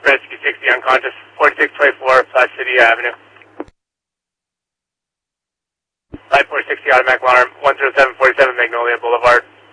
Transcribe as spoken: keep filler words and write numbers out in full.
Rescue sixty unconscious, forty-six twenty-four, Flash City Avenue. Flight four sixty automatic alarm, one zero seven forty-seven Magnolia Boulevard.